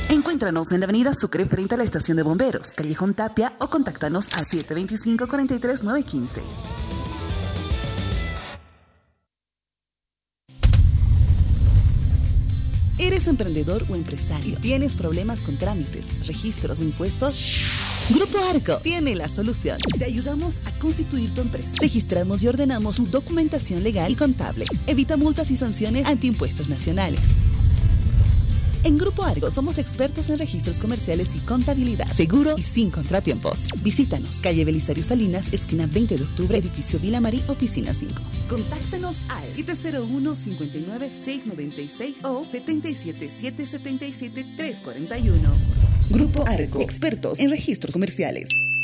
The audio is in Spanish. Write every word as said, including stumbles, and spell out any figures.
Encuéntranos en la avenida Sucre frente a la estación de bomberos, Callejón Tapia, o contáctanos al siete dos cinco, cuatro tres nueve uno cinco. ¿Eres emprendedor o empresario? ¿Tienes problemas con trámites, registros o impuestos? Grupo Arco tiene la solución. Te ayudamos a constituir tu empresa. Registramos y ordenamos tu documentación legal y contable. Evita multas y sanciones ante impuestos nacionales. En Grupo Argo somos expertos en registros comerciales y contabilidad, seguro y sin contratiempos. Visítanos, calle Belisario Salinas, esquina veinte de octubre, edificio Vila Marí, oficina cinco. Contáctanos al siete cero uno, cinco nueve, seis nueve seis o siete siete siete, siete siete, tres cuatro uno. Grupo Arco, expertos en registros comerciales.